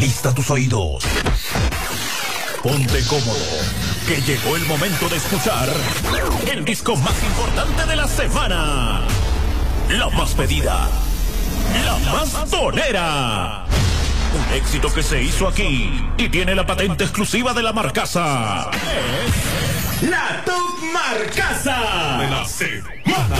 Alista tus oídos. Ponte cómodo, que llegó el momento de escuchar el disco más importante de la semana. La más pedida, la más tonera. Un éxito que se hizo aquí y tiene la patente exclusiva de la Marcaza. Es la Top Marcaza de la semana.